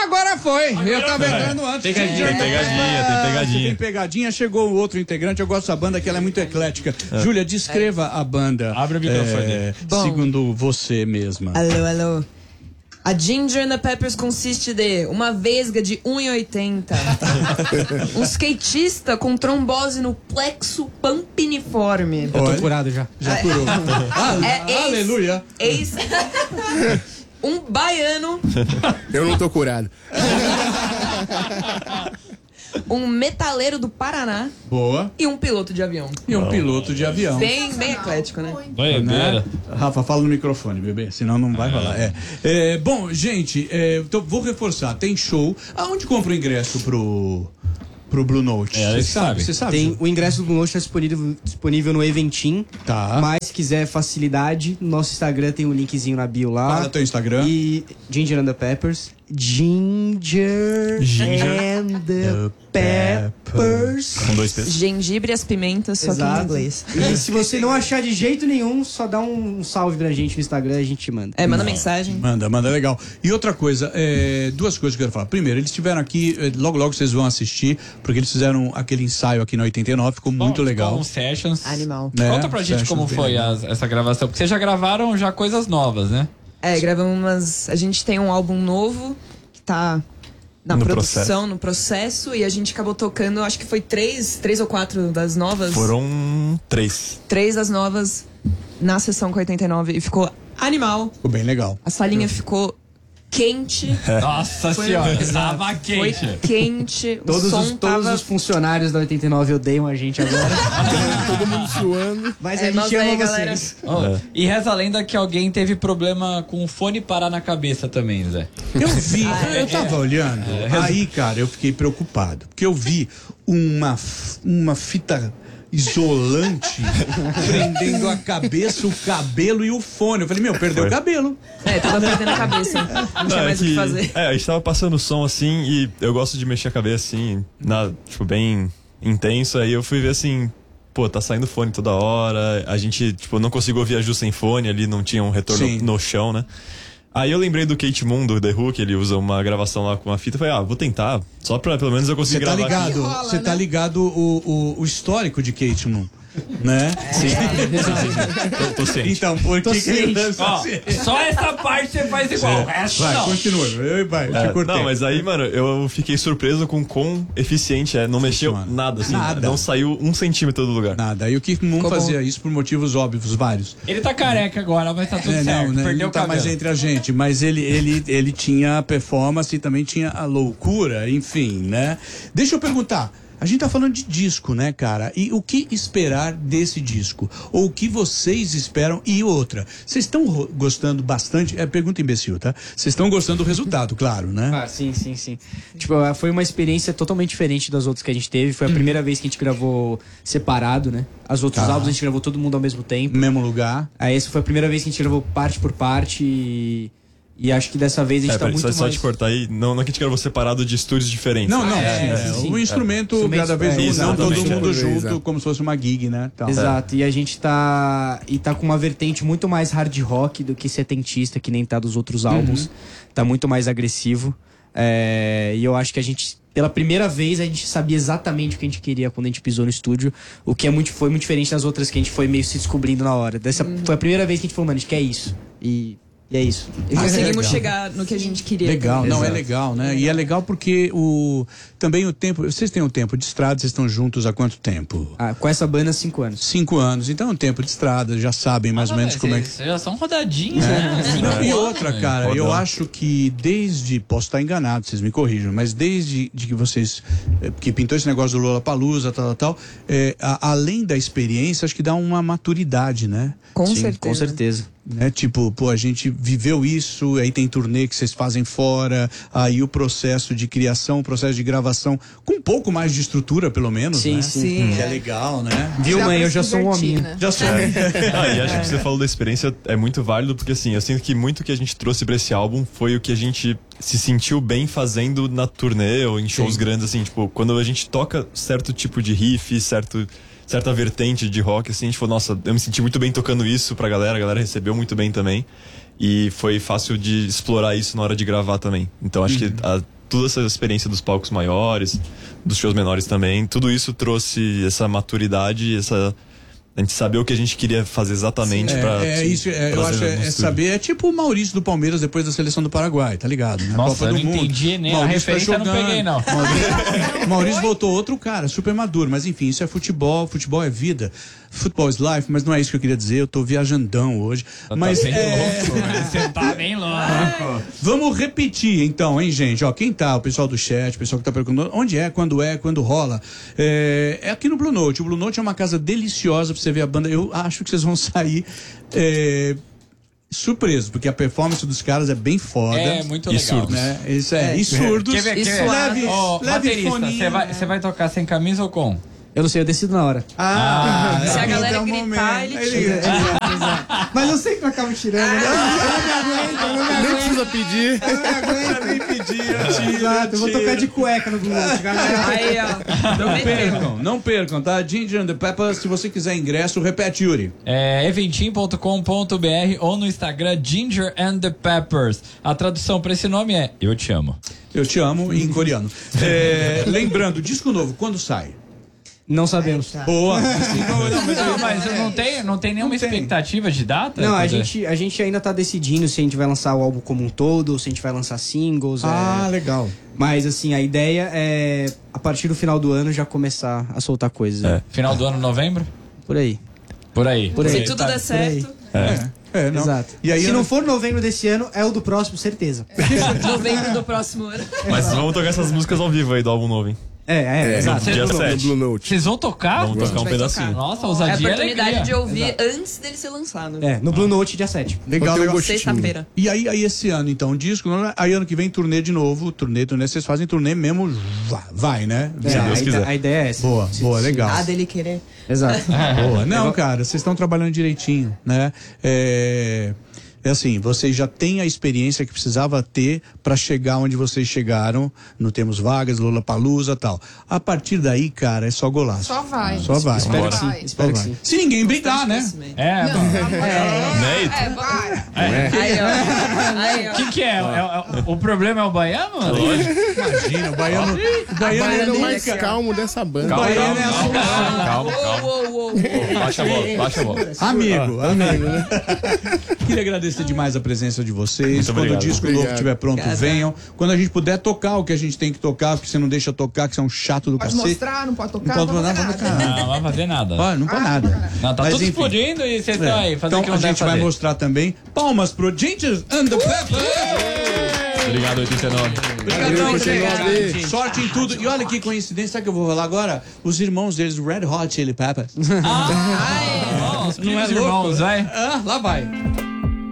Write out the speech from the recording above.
Agora foi. Eu tava entrando antes. Tem pegadinha. Tem pegadinha. Chegou o outro integrante. Eu gosto da banda, que ela é muito eclética. Júlia, descreva a banda. Abre o microfone. Segundo você mesma. Alô. A Ginger and the Peppers consiste de uma vesga de 1,80, um skatista com trombose no plexo pampiniforme. Eu tô curado já. Já curou. Aleluia. Um baiano. Eu não tô curado. Um metaleiro do Paraná. Boa. E um piloto de avião. E um piloto de avião. Bem eclético, né? Né? Rafa, fala no microfone, bebê, senão não vai falar. Bom, gente, então vou reforçar. Tem show. Aonde compra o ingresso pro Blue Note? Você sabe? Tem o ingresso do Blue Note disponível no Eventim. Tá. Mas se quiser facilidade, no nosso Instagram tem um linkzinho na bio lá. Fala teu Instagram. E Ginger and the Peppers. Ginger and the Peppers. Com 2 P's. Gengibre e as pimentas, só que em inglês. E se você não achar de jeito nenhum, só dá um salve pra gente no Instagram e a gente manda. Manda mensagem. Manda, legal. E outra coisa, 2 coisas que eu quero falar. Primeiro, eles estiveram aqui, logo vocês vão assistir, porque eles fizeram aquele ensaio aqui na 89, ficou muito legal. Com sessions. Animal. Né? Conta pra gente como foi essa gravação, porque vocês já gravaram coisas novas, né? Gravamos a gente tem um álbum novo que tá na produção, no processo, e a gente acabou tocando, acho que foi 3 ou 4 das novas. Foram 3. 3 das novas na sessão com 89 e ficou animal. Ficou bem legal. A salinha ficou quente. Nossa senhora, tava quente. Foi quente. Todos os funcionários da 89 odeiam a gente agora. Todo mundo suando. Mas a gente ama vocês. E reza a lenda que alguém teve problema com o fone parar na cabeça também, Zé. Eu vi, eu tava olhando, aí, cara, eu fiquei preocupado, porque eu vi uma fita isolante prendendo a cabeça, o cabelo e o fone. Eu falei, perdeu o cabelo. Tava perdendo a cabeça. Não tinha mais o que fazer. A gente tava passando o som assim, e eu gosto de mexer a cabeça assim, bem intenso. Aí eu fui ver assim, tá saindo fone toda hora. A gente, não consigo ouvir a Ju sem fone, ali não tinha um retorno no chão, né? Aí eu lembrei do Kate Moon, do The Who, que ele usa uma gravação lá com uma fita. Eu falei, vou tentar, só pra pelo menos eu conseguir gravar. Você tá ligado o histórico de Kate Moon, né? Sim. Tô ciente. Então, por que só essa parte você faz igual. Vai, continua. Te cortei. Não, mas aí, mano, eu fiquei surpreso com quão eficiente é. Não mexeu nada, assim. Nada. Não saiu 1 centímetro do lugar. Nada. E o Keith Moon fazia isso por motivos óbvios, vários. Ele tá careca agora, mas tá tudo certo. Não, Perdeu não o tá cabelo. mais entre a gente, mas ele tinha a performance e também tinha a loucura, enfim, né? Deixa eu perguntar. A gente tá falando de disco, né, cara? E o que esperar desse disco? Ou o que vocês esperam? E outra, vocês estão gostando bastante? Pergunta imbecil, tá? Vocês estão gostando do resultado, claro, né? Sim. Foi uma experiência totalmente diferente das outras que a gente teve. Foi a primeira vez que a gente gravou separado, né? Os outros álbuns a gente gravou todo mundo ao mesmo tempo. Mesmo lugar. Aí essa foi a primeira vez que a gente gravou parte por parte e acho que dessa vez a gente tá muito mais... Só te cortar aí, não que a gente gravou separado de estúdios diferentes. Não. O instrumento cada vez não todo mundo junto, como se fosse uma gig, né? Então. Exato, e a gente tá com uma vertente muito mais hard rock do que setentista, que nem tá dos outros álbuns. Tá muito mais agressivo. E eu acho que a gente, pela primeira vez, a gente sabia exatamente o que a gente queria quando a gente pisou no estúdio, o que foi muito diferente das outras que a gente foi meio se descobrindo na hora. Foi a primeira vez que a gente falou, mano, a gente quer isso. E é isso. E conseguimos chegar no que a gente queria. Legal, também. é legal, né? E é legal porque também o tempo... Vocês têm um tempo de estrada, vocês estão juntos há quanto tempo? Com essa banda, 5 anos. 5 anos, então é um tempo de estrada, já sabem mais ou menos como é que... Vocês já são rodadinhos, né? E outra, cara, eu acho que posso estar enganado, vocês me corrijam, mas desde que vocês... que pintou esse negócio do Lollapalooza, tal, além da experiência, acho que dá uma maturidade, né? Com certeza. Né? Tipo, a gente viveu isso, aí tem turnê que vocês fazem fora, aí o processo de criação, o processo de gravação, com um pouco mais de estrutura, pelo menos, né? Sim. Que é legal, né? Viu, mãe? Eu já sou um homem. Né? Já sou. E acho que você falou da experiência é muito válido, porque assim, eu sinto que muito que a gente trouxe pra esse álbum foi o que a gente se sentiu bem fazendo na turnê ou em shows grandes, assim, quando a gente toca certo tipo de riff, certa vertente de rock, assim, a gente falou, nossa, eu me senti muito bem tocando isso pra galera, a galera recebeu muito bem também, e foi fácil de explorar isso na hora de gravar também. Então acho que toda essa experiência dos palcos maiores, dos shows menores também, tudo isso trouxe essa maturidade, a gente saber o que a gente queria fazer exatamente pra... Eu acho saber, é tipo o Maurício do Palmeiras depois da seleção do Paraguai, tá ligado? Na Nossa, Copa eu do não Mundo. entendi nem a Maurício referência, eu não peguei, não. Maurício voltou outro cara, super maduro, mas enfim, isso é futebol é vida. Futebol is life, mas não é isso que eu queria dizer, eu tô viajandão hoje. Mas bem louco, você tá bem louco. Vamos repetir então, hein, gente? Ó, quem tá, o pessoal do chat, o pessoal que tá perguntando onde é, quando rola. É aqui no Blue Note. O Blue Note é uma casa deliciosa pra você ver a banda. Eu acho que vocês vão sair surpresos, porque a performance dos caras é bem foda. É, muito E legal. surdos. Né? Isso e surdos. Quer ver? Leve, Ô, leve baterista, foninho. você vai tocar sem camisa ou com? Eu não sei, eu decido na hora. Se a galera então, gritar, momento. ele tira. Exato. Mas eu sei que eu acabo tirando. Nem precisa pedir. Nem pedir, Exato, eu vou tocar de cueca no Blue Note, galera. Aí, ó. Não percam, tá? Ginger and the Peppers, se você quiser ingresso, repete, Yuri. É eventim.com.br ou no Instagram Ginger and the Peppers. A tradução pra esse nome é Eu Te Amo. Eu te amo em coreano. Lembrando, disco novo, quando sai? Não sabemos. Boa. Mas não tem nenhuma expectativa de data? Não, a gente ainda tá decidindo se a gente vai lançar o álbum como um todo, ou se a gente vai lançar singles. Legal. Mas assim, a ideia é a partir do final do ano já começar a soltar coisas. Final do ano, novembro? Por aí. Por aí. Por aí. Se tudo der certo. Não. Exato. E aí, se não for novembro desse ano, é o do próximo, certeza. Novembro do próximo ano. Mas vamos tocar essas músicas ao vivo aí do álbum novo, hein? Exato. Dia No 7. Blue Note. Vocês vão tocar? Vamos tocar um vai pedacinho. tocar. Nossa, É a ousadia e oportunidade alegria. de ouvir antes dele ser lançado. No Blue Note, dia 7. legal, Tem um legal. gostinho. Sexta-feira. E aí esse ano, então, disco, aí ano que vem turnê de novo, turnê, vocês fazem turnê mesmo, vai, né? Deus quiser. A ideia é essa. Boa, legal. A dele querer. Exato. Boa. Não, cara, vocês estão trabalhando direitinho, né? É assim, vocês já têm a experiência que precisava ter para chegar onde vocês chegaram, no Temos Vagas, Lollapalooza e tal. A partir daí, cara, é só golaço. Só vai. Só vai. Espero que Vai. sim. Espero que sim. Se ninguém brigar, né? Né? Aí, ó. O que é? O problema é o baiano? Imagina, o baiano É o mais nunca... calmo dessa banda. Calma, baiano é calma. Baixa a bola. Amigo. Queria agradecer demais a presença de vocês. Muito Quando o obrigado. disco novo estiver pronto, Obrigada. venham. Quando a gente puder tocar o que a gente tem que tocar, porque você não deixa tocar, que você é um chato do Pode cacete. mostrar, não pode tocar. Não pode fazer mandar, nada. Não vai fazer nada. Não pode nada. Não, tá Mas, tudo enfim. explodindo e vocês estão aí fazendo o que Então não a deve gente vai fazer. mostrar também. Palmas pro Ginger and the Peppers. Obrigado, 89. Obrigado, sorte em tudo. E olha que coincidência, sabe o que eu vou falar agora? Os irmãos deles, Red Hot Chili Peppers. Não é louco? Irmãos, vai. Lá vai.